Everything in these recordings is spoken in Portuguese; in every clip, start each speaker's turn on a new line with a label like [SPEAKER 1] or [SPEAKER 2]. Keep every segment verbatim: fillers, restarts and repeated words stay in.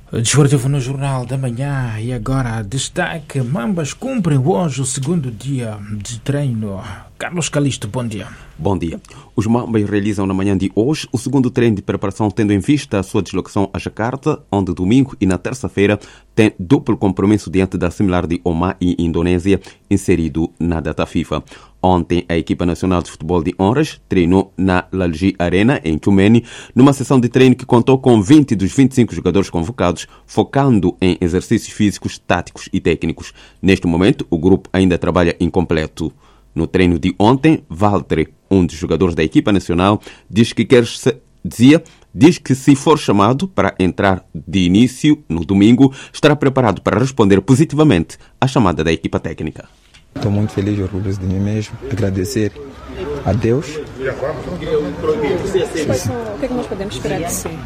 [SPEAKER 1] Desportivo no Jornal da Manhã e agora destaque: Mambas cumprem hoje o segundo dia de treino. Carlos Calisto, bom dia.
[SPEAKER 2] Bom dia. Os Mambas realizam na manhã de hoje o segundo treino de preparação, tendo em vista a sua deslocação a Jakarta, onde domingo e na terça-feira tem duplo compromisso diante da similar de Oman e Indonésia, inserido na data FIFA. Ontem, a equipa nacional de futebol de honras treinou na Lalji Arena, em Cumene, numa sessão de treino que contou com vinte dos vinte e cinco jogadores convocados, focando em exercícios físicos, táticos e técnicos. Neste momento, o grupo ainda trabalha incompleto. No treino de ontem, Valtteri, um dos jogadores da equipa nacional, diz que quer se, dizia, diz que se for chamado para entrar de início no domingo, estará preparado para responder positivamente à chamada da equipa técnica.
[SPEAKER 3] Estou muito feliz e orgulhoso de mim mesmo, agradecer a Deus.
[SPEAKER 4] O que é que nós podemos esperar de si?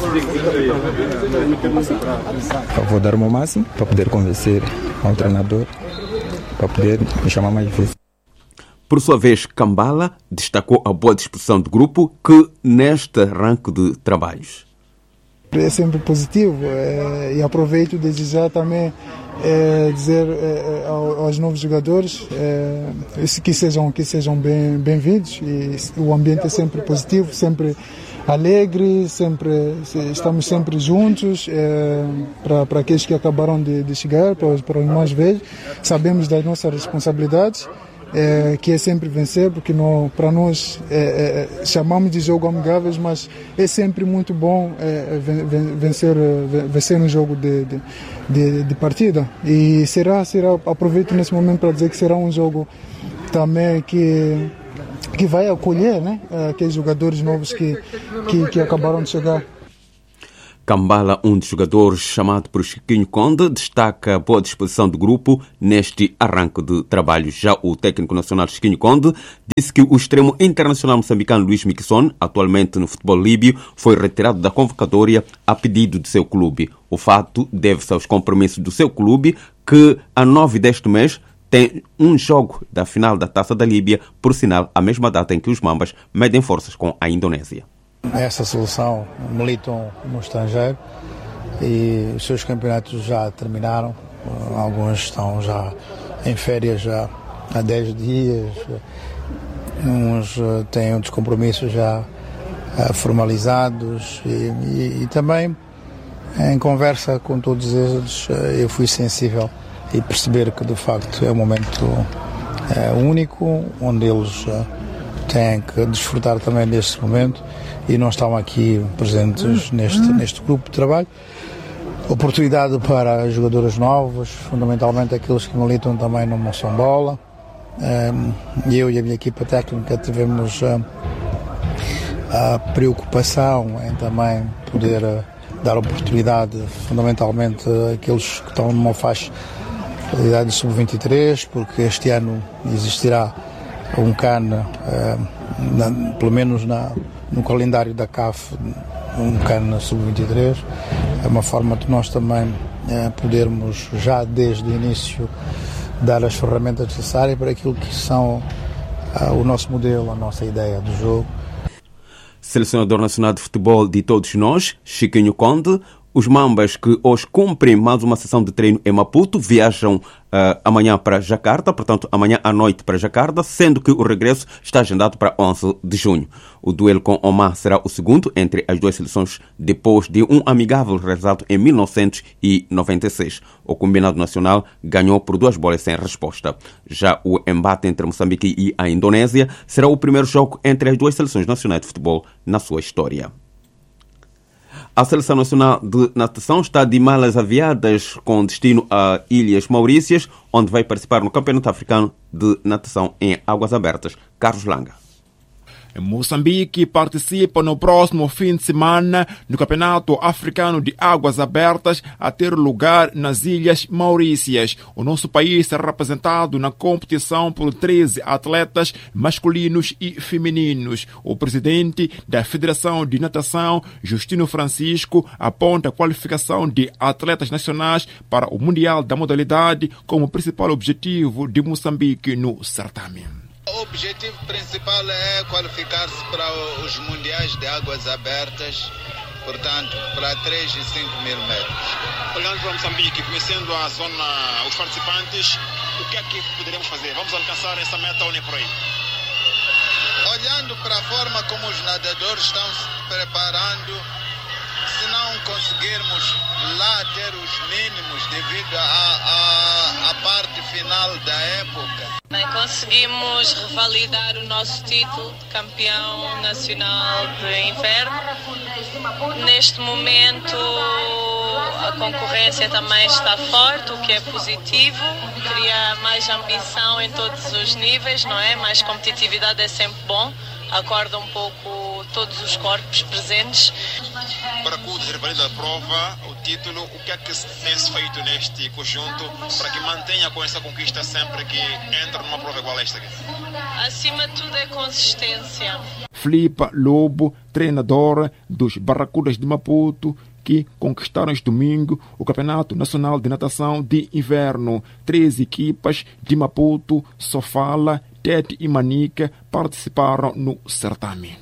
[SPEAKER 3] Eu vou dar o meu máximo para poder convencer ao treinador, para poder me chamar mais vezes.
[SPEAKER 2] Por sua vez, Kambala destacou a boa disposição do grupo que neste arranque de trabalhos.
[SPEAKER 5] É sempre positivo é, e aproveito desde já também é, dizer é, aos novos jogadores é, que sejam, que sejam bem, bem-vindos, e o ambiente é sempre positivo, sempre alegre, sempre, estamos sempre juntos é, para, para aqueles que acabaram de, de chegar, para, para os mais velhos, sabemos das nossas responsabilidades. É, que é sempre vencer, porque não, para nós é, é, chamamos de jogo amigáveis, mas é sempre muito bom é, vencer, vencer um jogo de, de, de, de partida. E será, será, aproveito nesse momento para dizer que será um jogo também que, que vai acolher, né, aqueles jogadores novos que, que, que acabaram de chegar.
[SPEAKER 2] Kambala, um dos jogadores chamado por Chiquinho Conde, destaca a boa disposição do grupo neste arranque de trabalho. Já o técnico nacional Chiquinho Conde disse que o extremo internacional moçambicano Luís Miquissone, atualmente no futebol líbio, foi retirado da convocatória a pedido do seu clube. O fato deve-se aos compromissos do seu clube, que a nove deste mês tem um jogo da final da Taça da Líbia, por sinal, a mesma data em que os Mambas medem forças com a Indonésia.
[SPEAKER 6] Essa seleção militam no estrangeiro e os seus campeonatos já terminaram. Alguns estão já em férias já há dez dias, uns têm outros compromissos já formalizados e, e, e também em conversa com todos eles eu fui sensível e perceber que de facto é um momento é, único, onde eles têm que desfrutar também deste momento e não estão aqui presentes neste, neste grupo de trabalho. Oportunidade para jogadores novos, fundamentalmente aqueles que militam também no Moçambola. Eu e a minha equipa técnica tivemos a preocupação em também poder dar oportunidade fundamentalmente àqueles que estão numa faixa de idade sub vinte e três, porque este ano existirá um C A N, eh, na, pelo menos na, no calendário da C A F, um C A N sub vinte e três. É uma forma de nós também eh, podermos já desde o início dar as ferramentas necessárias para aquilo que são eh, o nosso modelo, a nossa ideia do jogo.
[SPEAKER 2] Selecionador nacional de futebol de todos nós, Chiquinho Conde. Os Mambas, que hoje cumprem mais uma sessão de treino em Maputo, viajam uh, amanhã para Jakarta, portanto, amanhã à noite para Jakarta, sendo que o regresso está agendado para onze de junho. O duelo com Oman será o segundo entre as duas seleções, depois de um amigável realizado em mil novecentos e noventa e seis. O combinado nacional ganhou por duas bolas sem resposta. Já o embate entre Moçambique e a Indonésia será o primeiro jogo entre as duas seleções nacionais de futebol na sua história. A Seleção Nacional de Natação está de malas aviadas com destino a Ilhas Maurícias, onde vai participar no Campeonato Africano de Natação em Águas Abertas. Carlos Langa.
[SPEAKER 7] Moçambique participa no próximo fim de semana no Campeonato Africano de Águas Abertas a ter lugar nas Ilhas Maurícias. O nosso país será representado na competição por treze atletas masculinos e femininos. O presidente da Federação de Natação, Justino Francisco, aponta a qualificação de atletas nacionais para o Mundial da modalidade como principal objetivo de Moçambique no certame.
[SPEAKER 8] O objetivo principal é qualificar-se para os mundiais de águas abertas portanto, para três e cinco mil metros.
[SPEAKER 9] Olhando para Moçambique, conhecendo a zona, os participantes, o que é que poderemos fazer? Vamos alcançar essa meta ou nem por aí?
[SPEAKER 8] Olhando para a forma como os nadadores estão se preparando, se não conseguirmos lá ter os mínimos devido à parte final da época.
[SPEAKER 10] Bem, conseguimos revalidar o nosso título de campeão nacional de inverno. Neste momento a concorrência também está forte, o que é positivo. Cria mais ambição em todos os níveis, não é? Mais competitividade é sempre bom. Acorda um pouco todos os corpos presentes.
[SPEAKER 9] Para o revalida da prova, o título, o que é que tem-se feito neste conjunto para que mantenha com essa conquista sempre que entra numa prova igual a esta aqui?
[SPEAKER 10] Acima de tudo é consistência.
[SPEAKER 7] Filipe Lobo, treinador dos Barracudas de Maputo, que conquistaram este domingo o Campeonato Nacional de Natação de Inverno. Três equipas de Maputo, Sofala, Tete e Manica participaram no certame.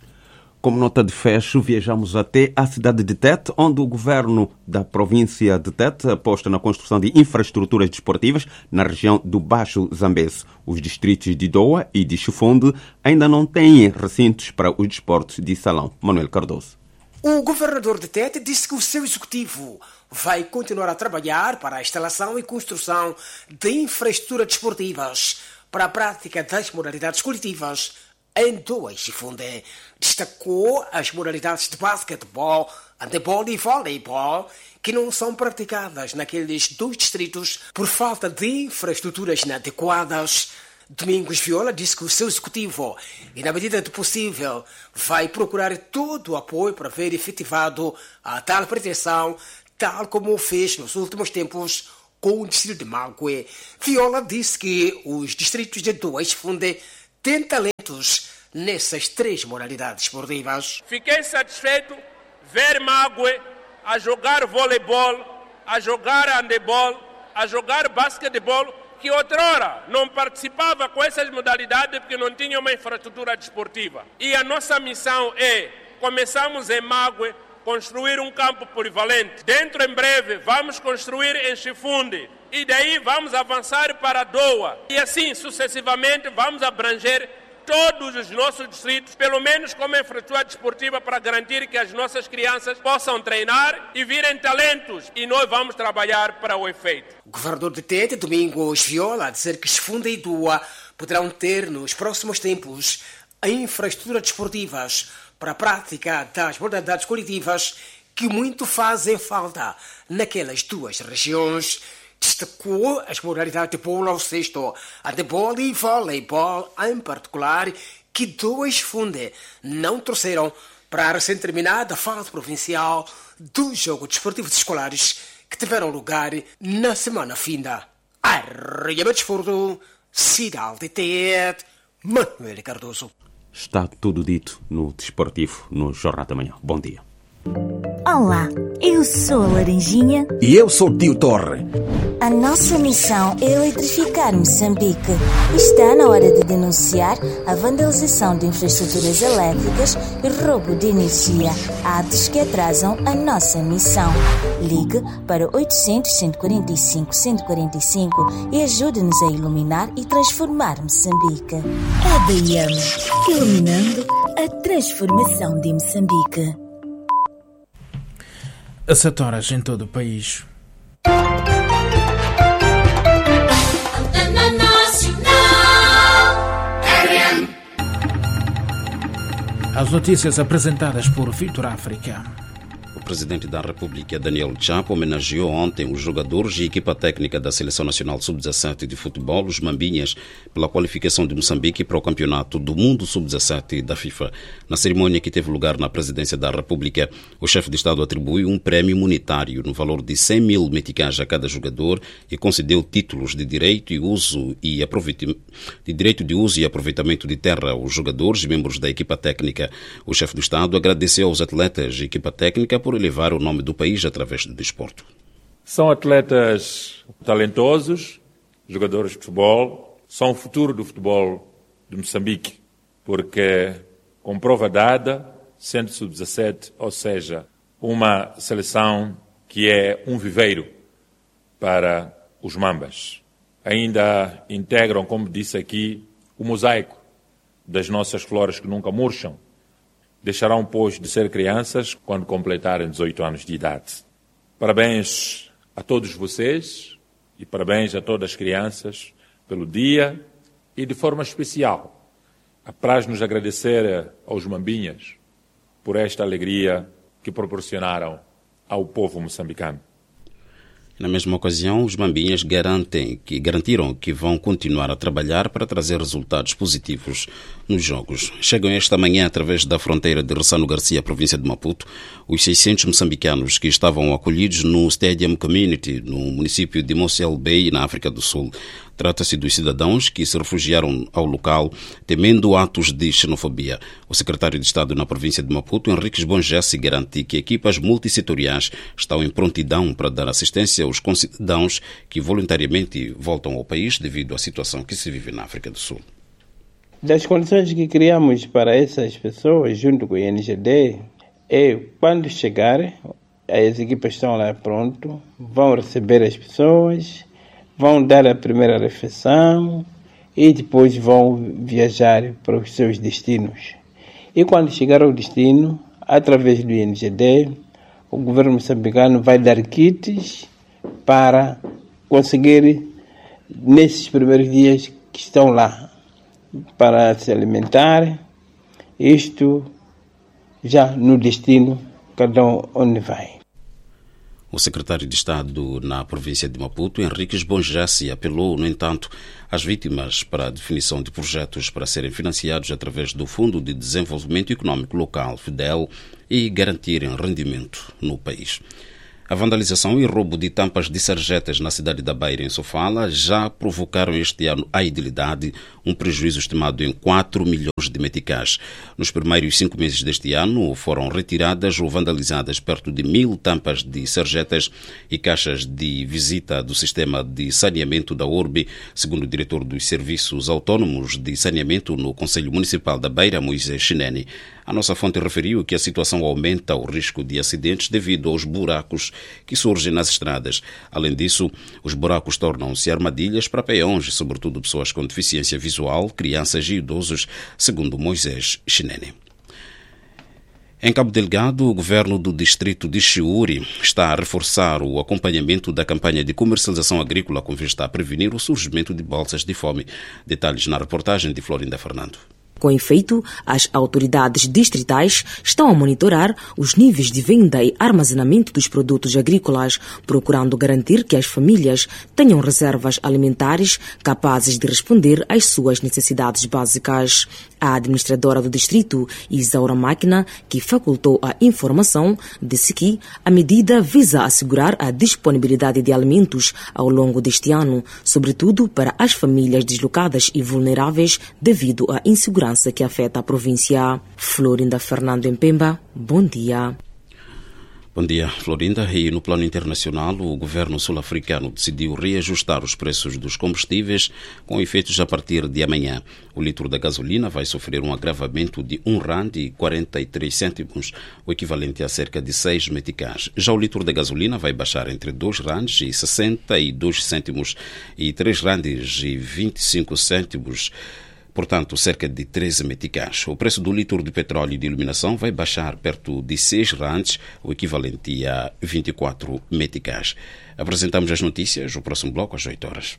[SPEAKER 2] Como nota de fecho, viajamos até a cidade de Tete, onde o governo da província de Tete aposta na construção de infraestruturas desportivas na região do Baixo Zambeze. Os distritos de Doa e de Chifunde ainda não têm recintos para os desportos de salão. Manuel Cardoso.
[SPEAKER 11] O governador de Tete disse que o seu executivo vai continuar a trabalhar para a instalação e construção de infraestruturas desportivas para a prática das modalidades coletivas em Doa e Chifunde. Destacou as modalidades de basquetebol, handebol e voleibol, que não são praticadas naqueles dois distritos por falta de infraestruturas inadequadas. Domingos Viola disse que o seu executivo, e na medida do possível, vai procurar todo o apoio para ver efetivado a tal pretensão, tal como o fez nos últimos tempos com o distrito de Mague. Viola disse que os distritos de Doa e Chifunde têm talentos nessas três modalidades esportivas.
[SPEAKER 12] Fiquei satisfeito ver Mague a jogar voleibol, a jogar handebol, a jogar basquetebol, que outrora não participava com essas modalidades porque não tinha uma infraestrutura desportiva. E a nossa missão é, começamos em Mague, construir um campo polivalente. Dentro, em breve, vamos construir em Chifunde. E daí vamos avançar para Doa. E assim, sucessivamente, vamos abranger todos os nossos distritos, pelo menos com uma infraestrutura desportiva para garantir que as nossas crianças possam treinar e virem talentos. E nós vamos trabalhar para o efeito.
[SPEAKER 11] O governador de Tete, Domingos Viola, a dizer que Chifunde e Doa poderão ter nos próximos tempos infraestruturas desportivas para a prática das modalidades coletivas que muito fazem falta naquelas duas regiões. Destacou as modalidades de polo ao cesto, handebol e voleibol em particular, que Doa e Chifunde não trouxeram para a recém-terminada fase provincial dos Jogos Desportivos Escolares que tiveram lugar na semana finda. Arreia Desporto, Cidade de Tete, Manuel Cardoso.
[SPEAKER 2] Está tudo dito no Desportivo, no Jornal da Manhã. Bom dia.
[SPEAKER 13] Olá, eu sou a Laranjinha.
[SPEAKER 14] E eu sou o Tio Torre.
[SPEAKER 13] A nossa missão é eletrificar Moçambique. Está na hora de denunciar a vandalização de infraestruturas elétricas e roubo de energia, atos que atrasam a nossa missão. Ligue para oitocentos, cento e quarenta e cinco, cento e quarenta e cinco e ajude-nos a iluminar e transformar Moçambique. A D I M, iluminando a transformação de Moçambique.
[SPEAKER 1] A sete horas em todo o país. As notícias apresentadas por Vitor África.
[SPEAKER 15] O presidente da República, Daniel Chapo, homenageou ontem os jogadores e equipa técnica da Seleção Nacional sub dezassete de futebol, os Mambinhas, pela qualificação de Moçambique para o Campeonato do Mundo sub dezassete da FIFA. Na cerimônia que teve lugar na presidência da República, o chefe de Estado atribuiu um prémio monetário no valor de cem mil meticais a cada jogador e concedeu títulos de direito, e uso e aproveitamento, de direito de uso e aproveitamento de terra aos jogadores e membros da equipa técnica. O chefe do Estado agradeceu aos atletas e equipa técnica por elevar o nome do país através do desporto.
[SPEAKER 16] São atletas talentosos, jogadores de futebol, são o futuro do futebol de Moçambique, porque com prova dada, sendo sub dezassete, ou seja, uma seleção que é um viveiro para os Mambas. Ainda integram, como disse aqui, o mosaico das nossas flores que nunca murcham. Deixarão, pois, de ser crianças quando completarem dezoito anos de idade. Parabéns a todos vocês e parabéns a todas as crianças pelo dia e, de forma especial, apraz-nos agradecer aos Mambinhas por esta alegria que proporcionaram ao povo moçambicano.
[SPEAKER 15] Na mesma ocasião, os Mambinhas garantem que, garantiram que vão continuar a trabalhar para trazer resultados positivos nos jogos. Chegam esta manhã, através da fronteira de Ressano Garcia, província de Maputo, os seiscentos moçambicanos que estavam acolhidos no Stadium Community, no município de Mossel Bay, na África do Sul. Trata-se dos cidadãos que se refugiaram ao local temendo atos de xenofobia. O secretário de Estado na província de Maputo, Henriques Bongessi, garante que equipas multissetoriais estão em prontidão para dar assistência aos concidadãos que voluntariamente voltam ao país devido à situação que se vive na África do Sul.
[SPEAKER 14] Das condições que criamos para essas pessoas, junto com o I N G D, é quando chegarem, as equipas estão lá pronto, vão receber as pessoas, vão dar a primeira refeição e depois vão viajar para os seus destinos. E quando chegar ao destino, através do I N G D, o governo moçambicano vai dar kits para conseguir, nesses primeiros dias que estão lá, para se alimentar, isto já no destino, cada um onde vai.
[SPEAKER 15] O secretário de Estado na província de Maputo, Henriques Bongessi, apelou, no entanto, às vítimas para a definição de projetos para serem financiados através do Fundo de Desenvolvimento Econômico Local, FEDEL, e garantirem rendimento no país. A vandalização e roubo de tampas de sarjetas na cidade da Beira, em Sofala, já provocaram este ano à idilidade um prejuízo estimado em quatro milhões de meticais. Nos primeiros cinco meses deste ano foram retiradas ou vandalizadas perto de mil tampas de sarjetas e caixas de visita do sistema de saneamento da Urbe, segundo o diretor dos Serviços Autónomos de Saneamento no Conselho Municipal da Beira, Moisés Chinene. A nossa fonte referiu que a situação aumenta o risco de acidentes devido aos buracos que surgem nas estradas. Além disso, os buracos tornam-se armadilhas para peões, sobretudo pessoas com deficiência visual, crianças e idosos, segundo Moisés Chinene. Em Cabo Delgado, o governo do distrito de Chiuri está a reforçar o acompanhamento da campanha de comercialização agrícola com vista a prevenir o surgimento de bolsas de fome. Detalhes na reportagem de Florinda Fernando.
[SPEAKER 17] Com efeito, as autoridades distritais estão a monitorar os níveis de venda e armazenamento dos produtos agrícolas, procurando garantir que as famílias tenham reservas alimentares capazes de responder às suas necessidades básicas. A administradora do distrito, Isaura Máquina, que facultou a informação, disse que a medida visa assegurar a disponibilidade de alimentos ao longo deste ano, sobretudo para as famílias deslocadas e vulneráveis devido à insegurança que afeta a província. Florinda Fernando em Pemba, bom dia.
[SPEAKER 15] Bom dia, Florinda. E no plano internacional, o governo sul-africano decidiu reajustar os preços dos combustíveis com efeitos a partir de amanhã. O litro da gasolina vai sofrer um agravamento de um rand e quarenta e três cêntimos, o equivalente a cerca de seis meticais. Já o litro da gasolina vai baixar entre dois rands e sessenta e dois cêntimos e três rands e vinte e cinco cêntimos, portanto, cerca de treze meticais. O preço do litro de petróleo de iluminação vai baixar perto de seis rands, o equivalente a vinte e quatro meticais. Apresentamos as notícias, o próximo bloco às oito horas.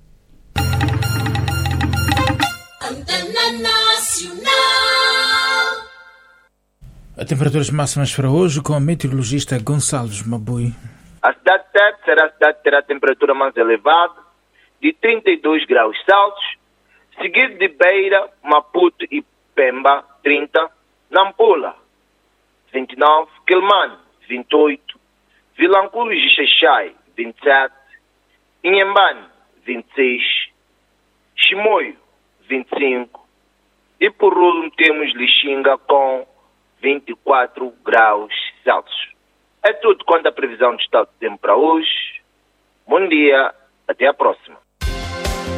[SPEAKER 1] A temperaturas máximas para hoje com o meteorologista Gonçalves Mabui.
[SPEAKER 18] A cidade de Tete será a cidade que terá a temperatura mais elevada, de trinta e dois graus Celsius, seguido de Beira, Maputo e Pemba, trinta, Nampula, vinte e nove, Quelimane, vinte e oito, Vilanculo e Xixai, vinte e sete, Inhambane, vinte e seis, Chimoio, vinte e cinco, e por último temos Lixinga com vinte e quatro graus Celsius. É tudo quanto a previsão de estado de tempo para hoje. Bom dia, até a próxima.